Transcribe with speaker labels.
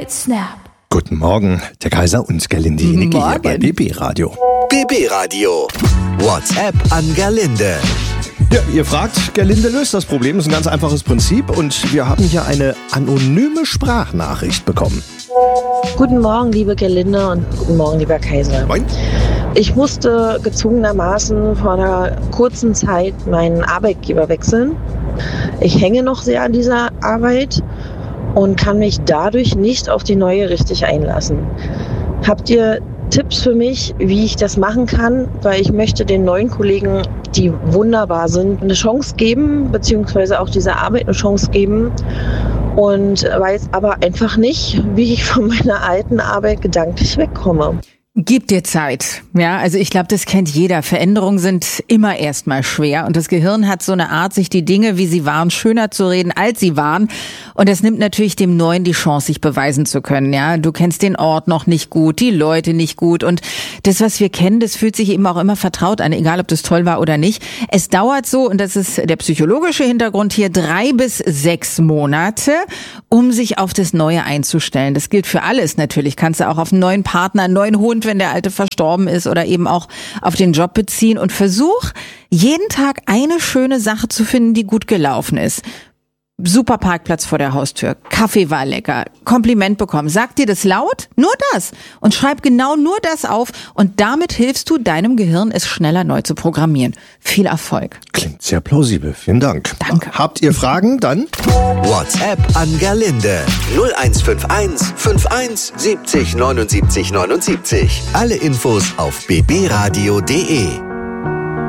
Speaker 1: White Snap.
Speaker 2: Guten Morgen, der Kaiser und Gerlinde Jenecke hier bei BB Radio.
Speaker 3: BB Radio. WhatsApp an Gerlinde.
Speaker 2: Ja, ihr fragt, Gerlinde löst das Problem. Das ist ein ganz einfaches Prinzip und wir haben hier eine anonyme Sprachnachricht bekommen.
Speaker 4: Guten Morgen, liebe Gerlinde, und guten Morgen, lieber Kaiser.
Speaker 2: Moin.
Speaker 4: Ich musste gezwungenermaßen vor einer kurzen Zeit meinen Arbeitgeber wechseln. Ich hänge noch sehr an dieser Arbeit und kann mich dadurch nicht auf die neue richtig einlassen. Habt ihr Tipps für mich, wie ich das machen kann? Weil ich möchte den neuen Kollegen, die wunderbar sind, eine Chance geben, beziehungsweise auch dieser Arbeit eine Chance geben. Und weiß aber einfach nicht, wie ich von meiner alten Arbeit gedanklich wegkomme.
Speaker 5: Gib dir Zeit. Ja, also ich glaube, das kennt jeder. Veränderungen sind immer erstmal schwer und das Gehirn hat so eine Art, sich die Dinge, wie sie waren, schöner zu reden, als sie waren. Und das nimmt natürlich dem Neuen die Chance, sich beweisen zu können. Ja, du kennst den Ort noch nicht gut, die Leute nicht gut und das, was wir kennen, das fühlt sich eben auch immer vertraut an, egal ob das toll war oder nicht. Es dauert so, und das ist der psychologische Hintergrund hier, 3 bis 6 Monate, um sich auf das Neue einzustellen. Das gilt für alles natürlich. Kannst du auch auf einen neuen Partner, einen neuen Hund, wenn der alte verstorben ist, oder eben auch auf den Job beziehen, und versuch jeden Tag eine schöne Sache zu finden, die gut gelaufen ist. Super Parkplatz vor der Haustür, Kaffee war lecker, Kompliment bekommen. Sag dir das laut, nur das, und schreib genau nur das auf, und damit hilfst du deinem Gehirn, es schneller neu zu programmieren. Viel Erfolg.
Speaker 2: Klingt sehr plausibel, vielen Dank.
Speaker 5: Danke.
Speaker 2: Habt ihr Fragen? Dann
Speaker 3: WhatsApp an Gerlinde. 0151 51 70 79 79. Alle Infos auf bbradio.de.